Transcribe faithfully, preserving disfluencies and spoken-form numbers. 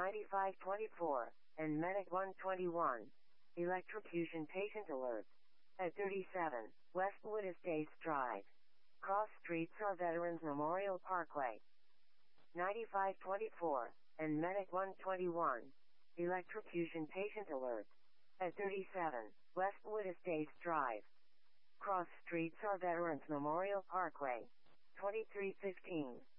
ninety-five twenty-four, and Medic one twenty-one. Electrocution patient alert. At thirty-seven, Westwood Estates Drive. Cross streets or Veterans Memorial Parkway. ninety-five twenty-four, and Medic one twenty-one. Electrocution patient alert. At thirty-seven, Westwood Estates Drive. Cross streets or Veterans Memorial Parkway. twenty-three fifteen.